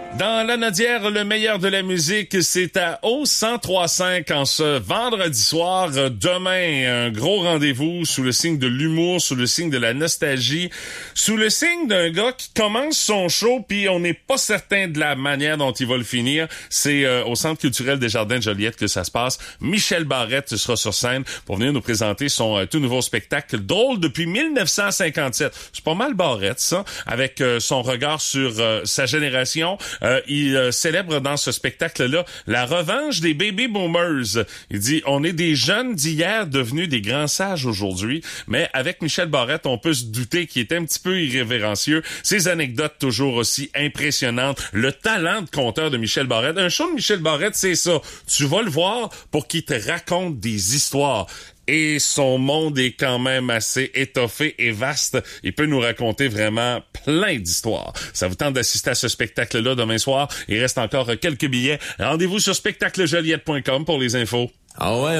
Dans la Nodière, le meilleur de la musique, c'est à au 103.5 en ce vendredi soir. Demain, un gros rendez-vous sous le signe de l'humour, sous le signe de la nostalgie, sous le signe d'un gars qui commence son show puis on n'est pas certain de la manière dont il va le finir. C'est au Centre culturel des Jardins de Joliette que ça se passe. Michel Barrette sera sur scène pour venir nous présenter son tout nouveau spectacle drôle depuis 1957. C'est pas mal Barrette, ça, avec son regard sur sa génération. Il célèbre dans ce spectacle-là la revanche des baby boomers. Il dit, on est des jeunes d'hier devenus des grands sages aujourd'hui, mais avec Michel Barrette, on peut se douter qu'il est un petit peu irrévérencieux. Ses anecdotes toujours aussi impressionnantes. Le talent de conteur de Michel Barrette. Un show de Michel Barrette, c'est ça. Tu vas le voir pour qu'il te raconte des histoires. Et son monde est quand même assez étoffé et vaste. Il peut nous raconter vraiment plein d'histoires. Ça vous tente d'assister à ce spectacle-là demain soir? Il reste encore quelques billets. Rendez-vous sur spectaclejoliette.com pour les infos. Ah ouais?